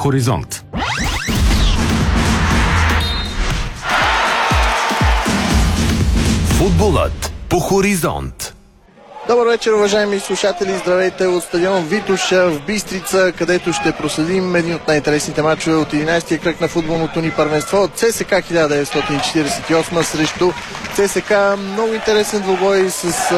Хоризонт. Футболът по Хоризонт. Добър вечер, уважаеми слушатели! Здравейте от стадион Витоша в Бистрица, където ще проследим един от най-интересните мачове от 11-я кръг на футболното ни първенство от ЦСКА 1948 срещу ЦСКА. Много интересен двубой с